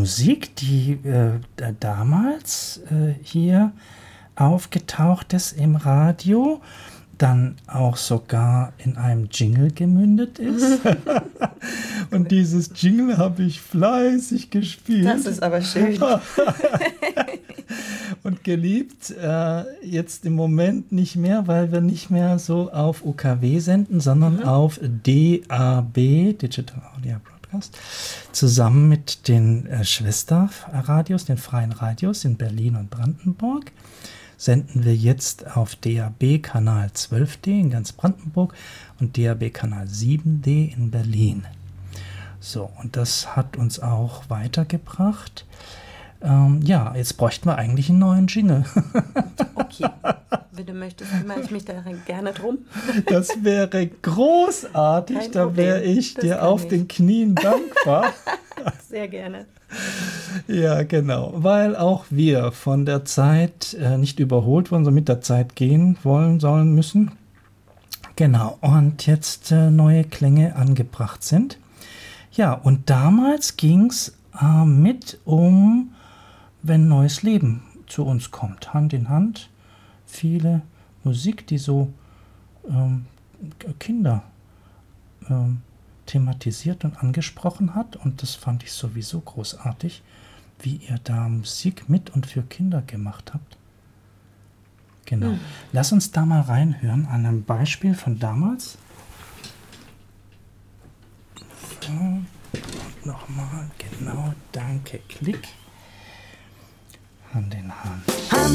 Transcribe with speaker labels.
Speaker 1: Musik, die damals hier aufgetaucht ist im Radio, dann auch sogar in einem Jingle gemündet ist. Und dieses Jingle habe ich fleißig gespielt.
Speaker 2: Das ist aber schön.
Speaker 1: Und geliebt. Jetzt im Moment nicht mehr, weil wir nicht mehr so auf UKW senden, sondern auf DAB, Digital Audio Broadcast, zusammen mit den Schwesterradios, den freien Radios in Berlin und Brandenburg. Senden wir jetzt auf DAB Kanal 12D in ganz Brandenburg und DAB Kanal 7D in Berlin. So, und das hat uns auch weitergebracht. Ja, jetzt bräuchten wir eigentlich einen neuen Jingle.
Speaker 2: Okay, wenn du möchtest, kümmere ich mich da gerne drum.
Speaker 1: Das wäre großartig,
Speaker 2: Kein
Speaker 1: da wäre
Speaker 2: Problem.
Speaker 1: ich
Speaker 2: Das
Speaker 1: dir
Speaker 2: kann
Speaker 1: auf
Speaker 2: ich.
Speaker 1: den Knien dankbar.
Speaker 2: Sehr gerne.
Speaker 1: Ja, genau, weil auch wir von der Zeit nicht überholt wurden, sondern mit der Zeit gehen wollen, sollen, müssen. Genau, und jetzt neue Klänge angebracht sind. Ja, und damals ging es wenn neues Leben zu uns kommt, Hand in Hand, viele Musik, die so Kinder thematisiert und angesprochen hat, und das fand ich sowieso großartig, wie ihr da Musik mit und für Kinder gemacht habt. Genau. Lass uns da mal reinhören an einem Beispiel von damals. So, und nochmal, genau, danke, Klick. Hand in Hand.